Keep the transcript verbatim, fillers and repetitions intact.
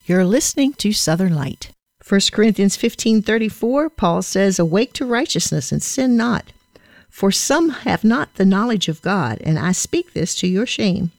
You're listening to Southern Light. First Corinthians fifteen thirty-four, Paul says, "Awake to righteousness and sin not. For some have not the knowledge of God, and I speak this to your shame.